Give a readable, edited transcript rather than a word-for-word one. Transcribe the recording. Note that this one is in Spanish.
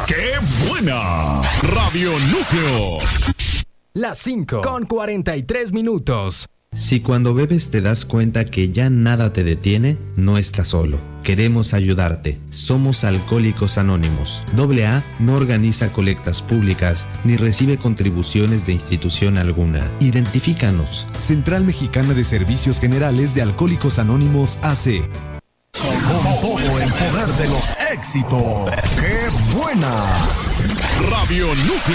¡Qué buena! Radio Núcleo. Las 5:43. Si cuando bebes te das cuenta que ya nada te detiene, no estás solo. Queremos ayudarte. Somos Alcohólicos Anónimos. AA no organiza colectas públicas ni recibe contribuciones de institución alguna. Identifícanos. Central Mexicana de Servicios Generales de Alcohólicos Anónimos AC. Con todo el poder de los éxitos. ¡Qué buena! Radio Núcleo.